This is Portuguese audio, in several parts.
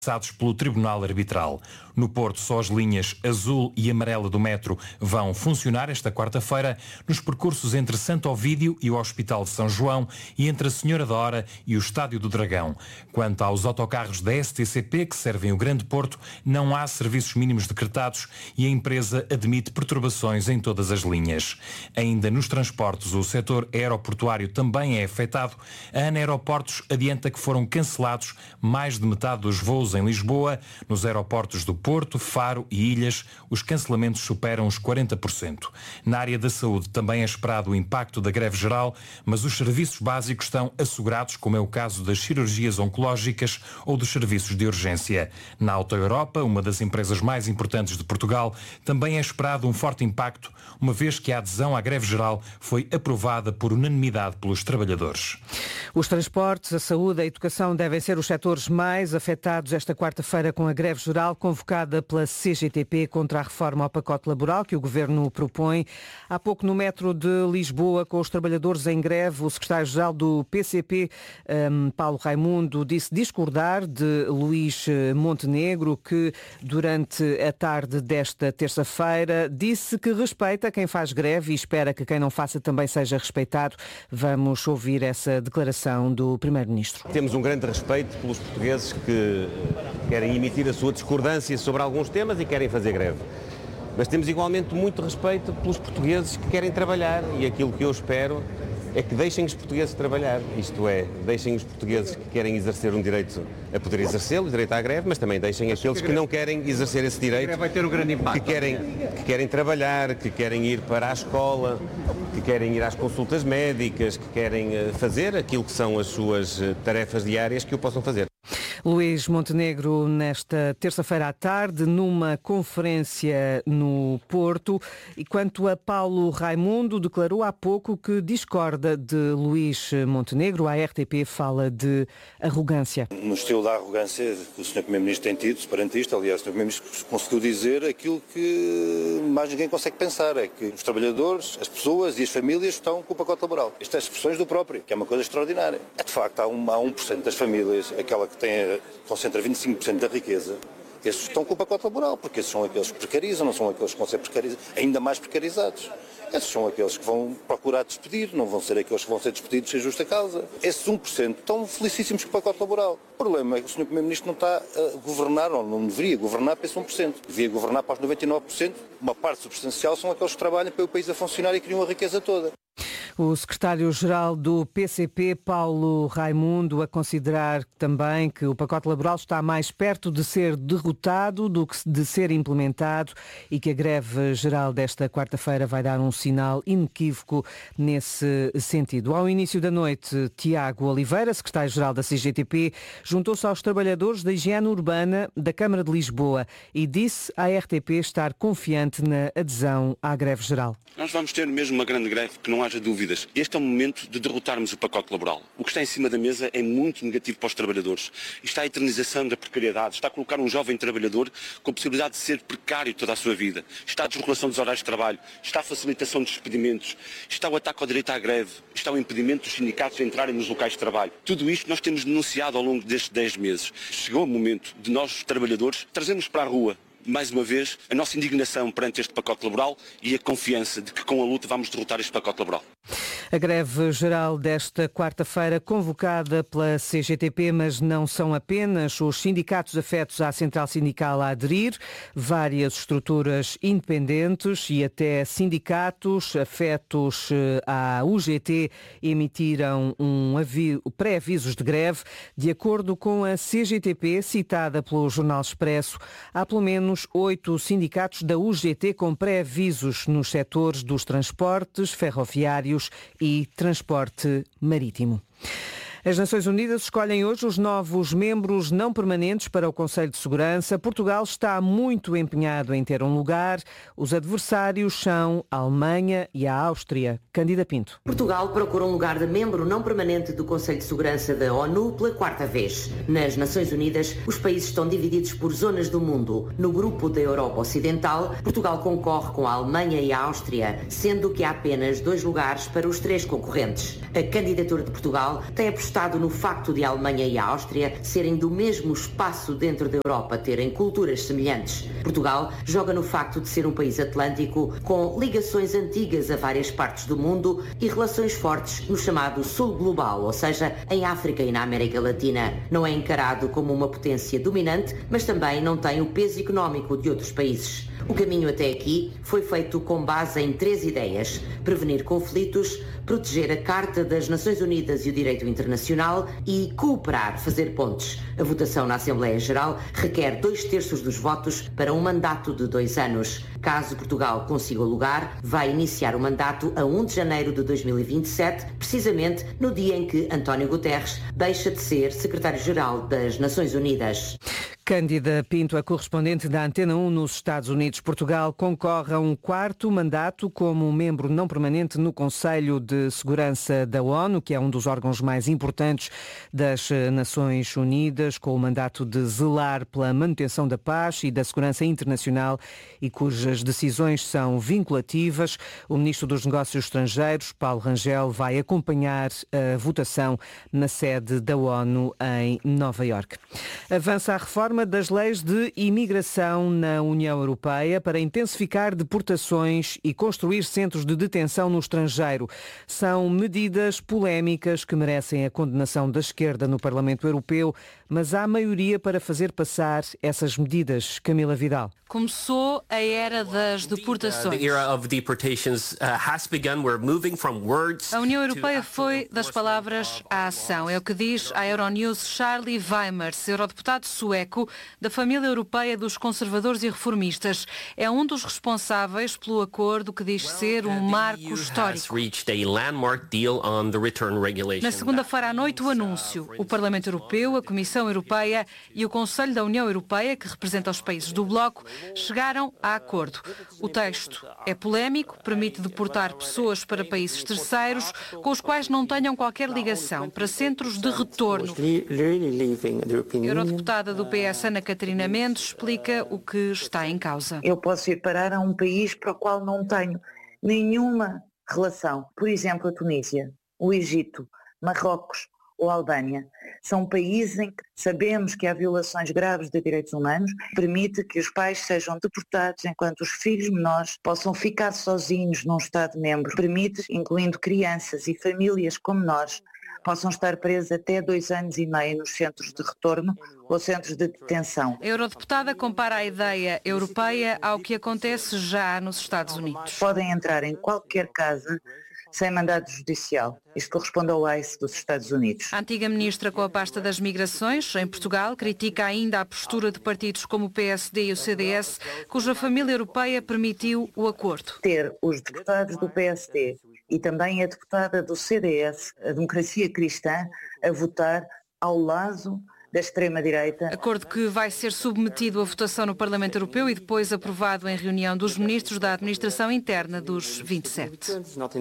passados pelo Tribunal Arbitral. No Porto, só as linhas azul e amarela do metro vão funcionar esta quarta-feira nos percursos entre Santo Ovídio e o Hospital de São João e entre a Senhora da Hora e o Estádio do Dragão. Quanto aos autocarros da STCP que servem o Grande Porto, não há serviços mínimos decretados e a empresa admite perturbações em todas as linhas. Ainda nos transportes, o setor aeroportuário também é afetado. A ANA Aeroportos adianta que foram cancelados mais de metade dos voos em Lisboa. Nos aeroportos do Porto, Faro e Ilhas, os cancelamentos superam os 40%. Na área da saúde também é esperado o impacto da greve geral, mas os serviços básicos estão assegurados, como é o caso das cirurgias oncológicas ou dos serviços de urgência. Na Auto Europa, uma das empresas mais importantes de Portugal, também é esperado um forte impacto, uma vez que a adesão à greve geral foi aprovada por unanimidade pelos trabalhadores. Os transportes, a saúde e a educação devem ser os setores mais afetados esta quarta-feira com a greve geral convocada pela CGTP contra a reforma ao pacote laboral que o Governo propõe. Há pouco no metro de Lisboa, com os trabalhadores em greve, o secretário-geral do PCP, Paulo Raimundo, disse discordar de Luís Montenegro, que durante a tarde desta terça-feira disse que respeita quem faz greve e espera que quem não faça também seja respeitado. Vamos ouvir essa declaração do Primeiro-Ministro. Temos um grande respeito pelos portugueses que querem emitir a sua discordância sobre alguns temas e querem fazer greve. Mas temos igualmente muito respeito pelos portugueses que querem trabalhar e aquilo que eu espero é que deixem os portugueses trabalhar, isto é, deixem os portugueses que querem exercer um direito a poder exercê-lo, o direito à greve, mas também deixem aqueles que não querem exercer esse direito, vai ter um grande impacto. que querem trabalhar, que querem ir para a escola, que querem ir às consultas médicas, que querem fazer aquilo que são as suas tarefas diárias, que o possam fazer. Luís Montenegro, nesta terça-feira à tarde, numa conferência no Porto. E quanto a Paulo Raimundo, declarou há pouco que discorda de Luís Montenegro. A RTP fala de arrogância. No estilo da arrogância que o Sr. Primeiro-Ministro tem tido perante isto, aliás, o Sr. Primeiro-Ministro conseguiu dizer aquilo que mais ninguém consegue pensar, é que os trabalhadores, as pessoas e as famílias estão com o pacote laboral. Estas expressões do próprio, que é uma coisa extraordinária. De facto, há 1% das famílias, aquela que concentra 25% da riqueza, esses estão com o pacote laboral, porque esses são aqueles que precarizam, não são aqueles que vão ser ainda mais precarizados. Esses são aqueles que vão procurar despedir, não vão ser aqueles que vão ser despedidos sem justa causa. Esses 1% estão felicíssimos com o pacote laboral. O problema é que o Sr. Primeiro-Ministro não está a governar, ou não deveria governar para esse 1%. Devia governar para os 99%. Uma parte substancial são aqueles que trabalham para o país a funcionar e criam a riqueza toda. O secretário-geral do PCP, Paulo Raimundo, a considerar também que o pacote laboral está mais perto de ser derrotado do que de ser implementado e que a greve geral desta quarta-feira vai dar um sinal inequívoco nesse sentido. Ao início da noite, Tiago Oliveira, secretário-geral da CGTP, juntou-se aos trabalhadores da higiene urbana da Câmara de Lisboa e disse à RTP estar confiante na adesão à greve geral. Nós vamos ter mesmo uma grande greve, que não haja dúvidas. Este é o momento de derrotarmos o pacote laboral. O que está em cima da mesa é muito negativo para os trabalhadores. Está a eternização da precariedade, está a colocar um jovem trabalhador com a possibilidade de ser precário toda a sua vida. Está a desregulação dos horários de trabalho, está a facilitação dos despedimentos, está o ataque ao direito à greve, está o impedimento dos sindicatos de entrarem nos locais de trabalho. Tudo isto nós temos denunciado ao longo destes 10 meses. Chegou o momento de nós, os trabalhadores, trazermos para a rua mais uma vez, a nossa indignação perante este pacote laboral e a confiança de que com a luta vamos derrotar este pacote laboral. A greve geral desta quarta-feira convocada pela CGTP, mas não são apenas os sindicatos afetos à central sindical a aderir, várias estruturas independentes e até sindicatos afetos à UGT emitiram pré-avisos de greve. De acordo com a CGTP, citada pelo Jornal Expresso, há pelo menos 8 sindicatos da UGT com pré-avisos nos setores dos transportes, ferroviários e transporte marítimo. As Nações Unidas escolhem hoje os novos membros não permanentes para o Conselho de Segurança. Portugal está muito empenhado em ter um lugar. Os adversários são a Alemanha e a Áustria. Cândida Pinto. Portugal procura um lugar de membro não permanente do Conselho de Segurança da ONU pela 4ª vez. Nas Nações Unidas, os países estão divididos por zonas do mundo. No grupo da Europa Ocidental, Portugal concorre com a Alemanha e a Áustria, sendo que há apenas 2 lugares para os 3 concorrentes. A candidatura de Portugal tem a apostado no facto de a Alemanha e a Áustria serem do mesmo espaço dentro da Europa, terem culturas semelhantes. Portugal joga no facto de ser um país atlântico com ligações antigas a várias partes do mundo e relações fortes no chamado Sul Global, ou seja, em África e na América Latina. Não é encarado como uma potência dominante, mas também não tem o peso económico de outros países. O caminho até aqui foi feito com base em 3 ideias: prevenir conflitos, proteger a Carta das Nações Unidas e o direito internacional e cooperar, fazer pontes. A votação na Assembleia Geral requer 2/3 dos votos para um mandato de 2 anos. Caso Portugal consiga o lugar, vai iniciar o mandato a 1 de janeiro de 2027, precisamente no dia em que António Guterres deixa de ser secretário-geral das Nações Unidas. Cândida Pinto, a correspondente da Antena 1 nos Estados Unidos. Portugal concorre a um 4º mandato como membro não permanente no Conselho de Segurança da ONU, que é um dos órgãos mais importantes das Nações Unidas, com o mandato de zelar pela manutenção da paz e da segurança internacional e cujas decisões são vinculativas. O Ministro dos Negócios Estrangeiros, Paulo Rangel, vai acompanhar a votação na sede da ONU em Nova Iorque. Avança a reforma das leis de imigração na União Europeia para intensificar deportações e construir centros de detenção no estrangeiro. São medidas polémicas que merecem a condenação da esquerda no Parlamento Europeu, mas há maioria para fazer passar essas medidas. Camila Vidal. Começou a era das deportações. A União Europeia foi das palavras à ação. É o que diz à Euronews Charlie Weimers, eurodeputado sueco da família europeia dos conservadores e reformistas. É um dos responsáveis pelo acordo que diz ser um marco histórico. Na segunda-feira à noite, o anúncio. O Parlamento Europeu, a Comissão Europeia e o Conselho da União Europeia, que representa os países do bloco, chegaram a acordo. O texto é polémico, permite deportar pessoas para países terceiros com os quais não tenham qualquer ligação, para centros de retorno. A eurodeputada do PS, Ana Catarina Mendes, explica o que está em causa. Eu posso ir parar a um país para o qual não tenho nenhuma relação. Por exemplo, a Tunísia, o Egito, Marrocos ou Albânia. São países em que sabemos que há violações graves de direitos humanos, permite que os pais sejam deportados enquanto os filhos menores possam ficar sozinhos num Estado-membro, permite, incluindo crianças e famílias com menores, possam estar presos até 2 anos e meio nos centros de retorno ou centros de detenção. A eurodeputada compara a ideia europeia ao que acontece já nos Estados Unidos. Podem entrar em qualquer casa sem mandado judicial. Isto corresponde ao ICE dos Estados Unidos. A antiga ministra com a pasta das migrações, em Portugal, critica ainda a postura de partidos como o PSD e o CDS, cuja família europeia permitiu o acordo. Ter os deputados do PSD e também a deputada do CDS, a Democracia Cristã, a votar ao lado da extrema-direita. Acordo que vai ser submetido à votação no Parlamento Europeu e depois aprovado em reunião dos ministros da administração interna dos 27.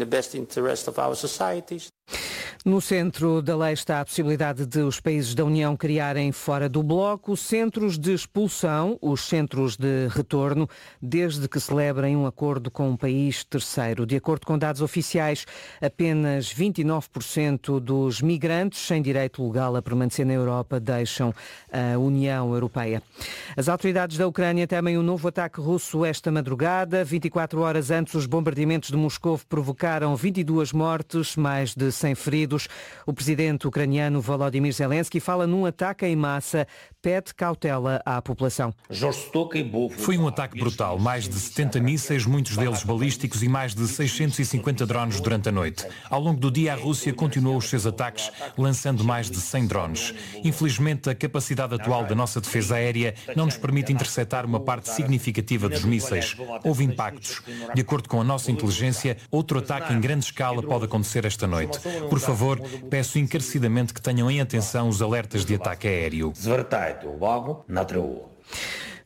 No centro da lei está a possibilidade de os países da União criarem fora do bloco centros de expulsão, os centros de retorno, desde que celebrem um acordo com um país terceiro. De acordo com dados oficiais, apenas 29% dos migrantes sem direito legal a permanecer na Europa deixam a União Europeia. As autoridades da Ucrânia temem um novo ataque russo esta madrugada. 24 horas antes, os bombardeamentos de Moscou provocaram 22 mortes, mais de 100 feridos. O presidente ucraniano Volodymyr Zelensky fala num ataque em massa, pede cautela à população. Foi um ataque brutal, mais de 70 mísseis, muitos deles balísticos e mais de 650 drones durante a noite. Ao longo do dia, a Rússia continuou os seus ataques, lançando mais de 100 drones. Infelizmente, a capacidade atual da nossa defesa aérea não nos permite interceptar uma parte significativa dos mísseis. Houve impactos. De acordo com a nossa inteligência, outro ataque em grande escala pode acontecer esta noite. Por favor, peço encarecidamente que tenham em atenção os alertas de ataque aéreo.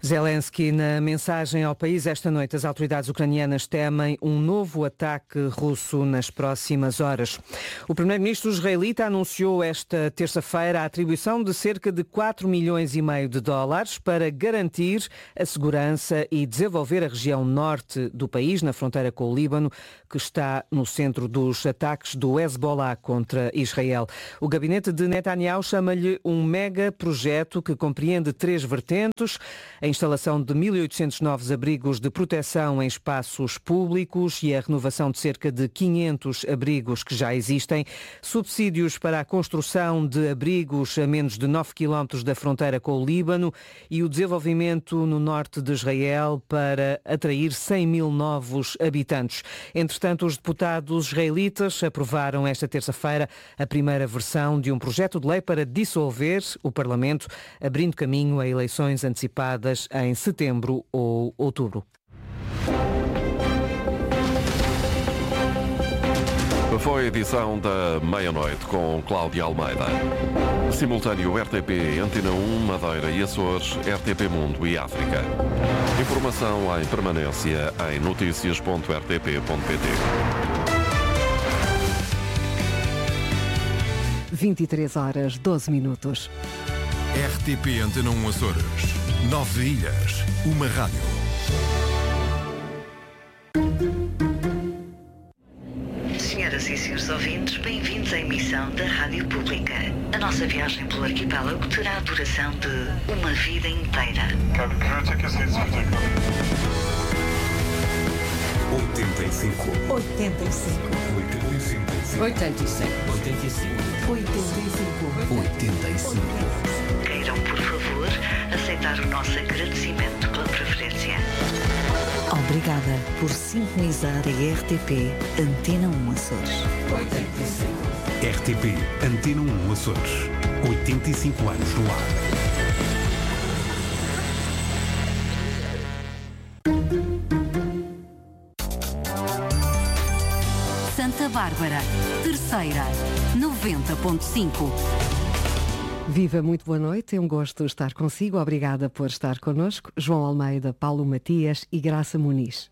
Zelensky, na mensagem ao país esta noite, as autoridades ucranianas temem um novo ataque russo nas próximas horas. O primeiro-ministro israelita anunciou esta terça-feira a atribuição de cerca de 4,5 milhões de dólares para garantir a segurança e desenvolver a região norte do país, na fronteira com o Líbano, que está no centro dos ataques do Hezbollah contra Israel. O gabinete de Netanyahu chama-lhe um mega projeto que compreende 3 vertentes: a instalação de 1.800 novos abrigos de proteção em espaços públicos e a renovação de cerca de 500 abrigos que já existem, subsídios para a construção de abrigos a menos de 9 quilómetros da fronteira com o Líbano e o desenvolvimento no norte de Israel para atrair 100 mil novos habitantes. Entretanto, os deputados israelitas aprovaram esta terça-feira a primeira versão de um projeto de lei para dissolver o Parlamento, abrindo caminho a eleições antecipadas em setembro ou outubro. Foi a edição da meia-noite com Cláudia Almeida. Simultâneo RTP, Antena 1, Madeira e Açores, RTP Mundo e África. Informação em permanência em noticias.rtp.pt. 23h12. RTP Antena 1 Açores. 9 ilhas, uma rádio. Senhoras e senhores ouvintes, bem-vindos à emissão da Rádio Pública. A nossa viagem pelo arquipélago terá a duração de uma vida inteira. 85. 85. 85. Queiram, por favor, aceitar o nosso agradecimento pela preferência. Obrigada por sintonizar a RTP Antena 1 Açores. 85. RTP Antena 1 Açores. 85 anos no ar. Santa Bárbara, terceira, 90.5. Viva, muito boa noite, é um gosto estar consigo. Obrigada por estar connosco. João Almeida, Paulo Matias e Graça Muniz.